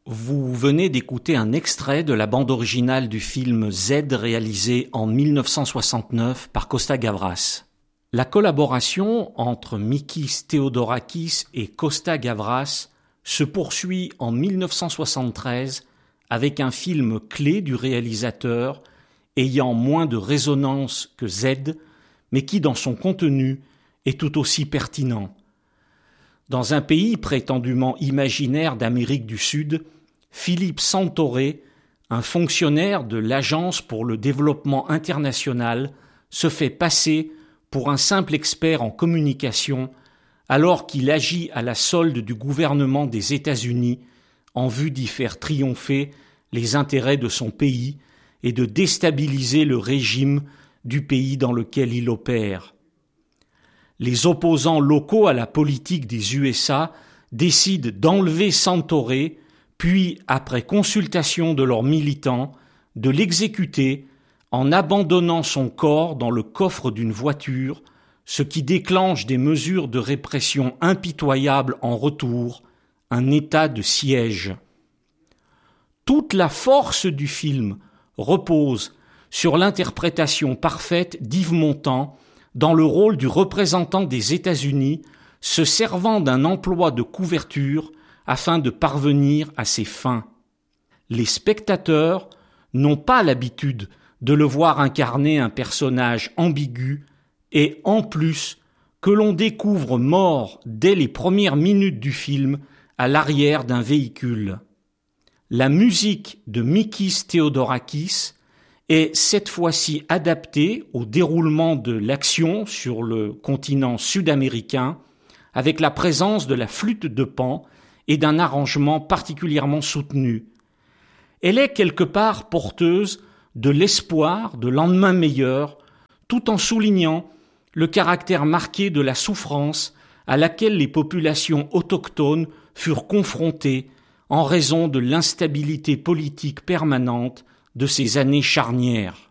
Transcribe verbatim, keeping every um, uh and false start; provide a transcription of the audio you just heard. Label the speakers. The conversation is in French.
Speaker 1: Vous venez d'écouter un extrait de la bande originale du film Z réalisé en mille neuf cent soixante-neuf par Costa Gavras. La collaboration entre Mikis Theodorakis et Costa Gavras se poursuit en mille neuf cent soixante-treize avec un film clé du réalisateur ayant moins de résonance que Z, mais qui dans son contenu est tout aussi pertinent. Dans un pays prétendument imaginaire d'Amérique du Sud, Philippe Santoré, un fonctionnaire de l'Agence pour le développement international, se fait passer pour un simple expert en communication alors qu'il agit à la solde du gouvernement des États-Unis en vue d'y faire triompher les intérêts de son pays et de déstabiliser le régime du pays dans lequel il opère. Les opposants locaux à la politique des U S A décident d'enlever Santoré, puis, après consultation de leurs militants, de l'exécuter en abandonnant son corps dans le coffre d'une voiture, ce qui déclenche des mesures de répression impitoyables en retour, un état de siège. Toute la force du film repose sur l'interprétation parfaite d'Yves Montand dans le rôle du représentant des États-Unis, se servant d'un emploi de couverture afin de parvenir à ses fins. Les spectateurs n'ont pas l'habitude de le voir incarner un personnage ambigu et, en plus, que l'on découvre mort dès les premières minutes du film à l'arrière d'un véhicule. La musique de Mikis Theodorakis est cette fois-ci adaptée au déroulement de l'action sur le continent sud-américain avec la présence de la flûte de Pan et d'un arrangement particulièrement soutenu. Elle est quelque part porteuse de l'espoir de lendemains meilleurs, tout en soulignant le caractère marqué de la souffrance à laquelle les populations autochtones furent confrontées en raison de l'instabilité politique permanente de ces années charnières.